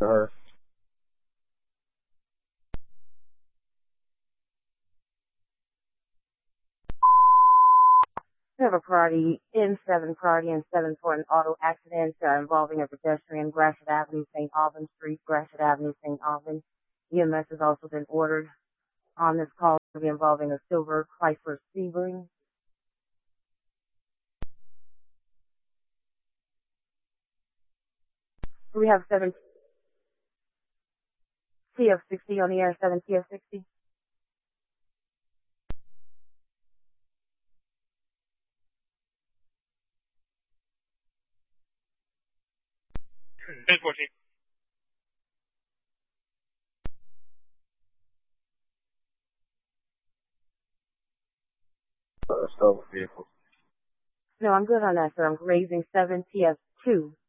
her. We have a priority N7 for an auto accident involving a pedestrian, Gratiot Avenue, St. Albans Street, Gratiot Avenue, St. Albans. EMS has also been ordered on this call to be involving a silver Chrysler Sebring. We have 7 TF60 on the air, 7 TF60. Ten 14. Stolen vehicle. No, I'm good on that, sir. I'm raising 7 TF2.